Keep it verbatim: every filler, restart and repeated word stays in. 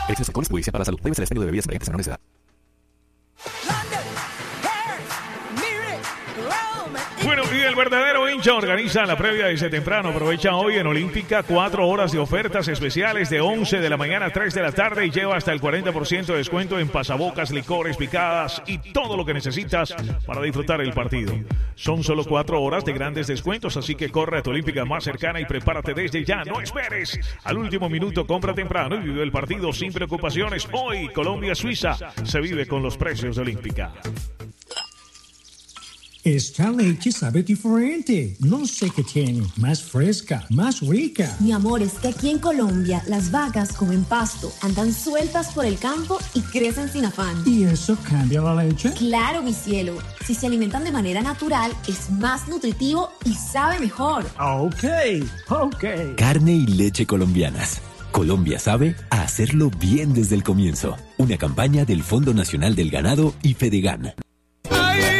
El exceso de alcohol es publicidad para la salud. Debe ser el expendio de bebidas embriagantes a menores de edad. Bueno, y el verdadero hincha organiza la previa desde temprano. Aprovecha hoy en Olímpica cuatro horas de ofertas especiales de once de la mañana a tres de la tarde y lleva hasta el cuarenta por ciento de descuento en pasabocas, licores, picadas y todo lo que necesitas para disfrutar el partido. Son solo cuatro horas de grandes descuentos, así que corre a tu Olímpica más cercana y prepárate desde ya. No esperes al último minuto, compra temprano y vive el partido sin preocupaciones. Hoy, Colombia-Suiza se vive con los precios de Olímpica. Esta leche sabe diferente. No sé qué tiene. Más fresca, más rica. Mi amor, es que aquí en Colombia las vacas comen pasto, andan sueltas por el campo y crecen sin afán. ¿Y eso cambia la leche? Claro, mi cielo. Si se alimentan de manera natural, es más nutritivo y sabe mejor. Ok, ok. Carne y leche colombianas. Colombia sabe a hacerlo bien desde el comienzo. Una campaña del Fondo Nacional del Ganado y Fedegan.